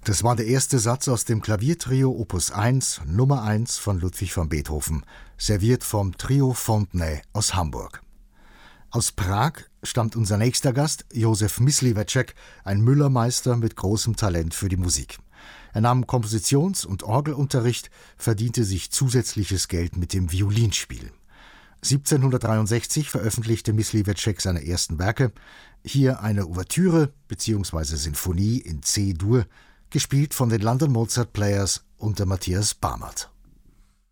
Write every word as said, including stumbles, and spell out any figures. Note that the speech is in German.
Das war der erste Satz aus dem Klaviertrio Opus eins, Nummer eins von Ludwig van Beethoven, serviert vom Trio Fontenay aus Hamburg. Aus Prag stammt unser nächster Gast, Josef Mysliveček, ein Müllermeister mit großem Talent für die Musik. Er nahm Kompositions- und Orgelunterricht, verdiente sich zusätzliches Geld mit dem Violinspiel. siebzehnhundertdreiundsechzig veröffentlichte Mysliveček seine ersten Werke, hier eine Ouvertüre bzw. Sinfonie in C-Dur, gespielt von den London Mozart Players unter Matthias Barmert.